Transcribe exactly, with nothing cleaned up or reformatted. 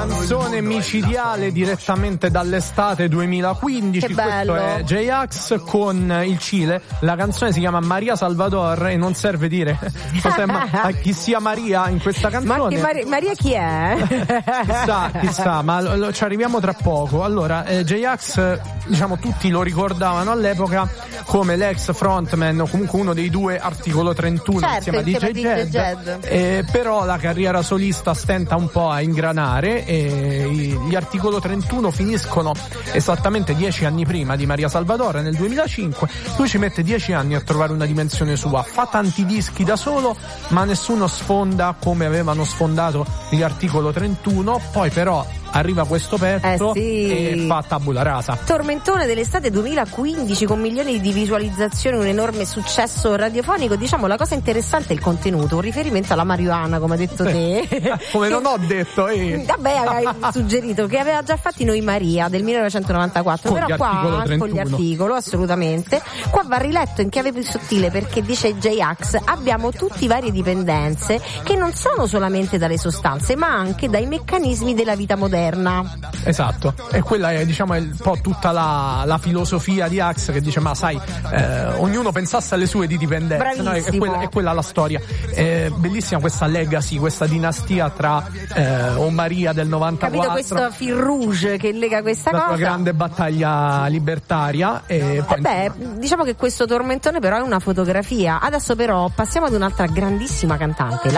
Canzone micidiale direttamente dall'estate duemilaquindici. Che bello. Questo è J-Ax con il Cile. La canzone si chiama Maria Salvador e non serve dire cos'è, ma, chi sia Maria in questa canzone. Ma Mar- Maria chi è? Chissà, chissà, ma lo, lo, ci arriviamo tra poco. Allora, eh, J-Ax, diciamo, tutti lo ricordavano all'epoca come l'ex frontman o comunque uno dei due Articolo trentuno, certo, insieme a D J Jed, Jed. Eh, però la carriera solista stenta un po' a ingranare e gli Articolo trentuno finiscono esattamente dieci anni prima di Maria Salvador, nel duemilacinque. Lui ci mette dieci anni a trovare una dimensione sua, fa tanti dischi da solo ma nessuno sfonda come avevano sfondato gli Articolo trentuno. Poi però arriva questo pezzo eh sì. e fa tabula rasa. Tormentone dell'estate duemilaquindici con milioni di visualizzazioni, un enorme successo radiofonico. Diciamo, la cosa interessante è il contenuto, un riferimento alla marijuana, come hai detto te. Come non ho detto, eh. Vabbè, hai suggerito che aveva già fatti Noi Maria del millenovecentonovantaquattro, con però qua con gli articoli, assolutamente. Qua va riletto in chiave più sottile perché dice J-Ax: abbiamo tutti varie dipendenze che non sono solamente dalle sostanze ma anche dai meccanismi della vita moderna. Esatto, e quella è, diciamo, è un po' tutta la, la filosofia di Ax, che dice ma sai, eh, ognuno pensasse alle sue di dipendenze, no? È, quella, è quella la storia. È bellissima questa legacy, questa dinastia tra eh, O Maria del novantaquattro, capito, questo fil rouge che lega questa la cosa, la grande battaglia libertaria. E poi, eh beh, diciamo che questo tormentone però è una fotografia. Adesso però passiamo ad un'altra grandissima cantante,